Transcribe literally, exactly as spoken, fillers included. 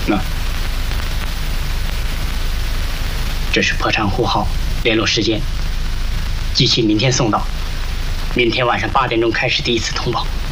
那，这是破产户号联络时间，机器明天送到，明天晚上八点钟开始第一次通报。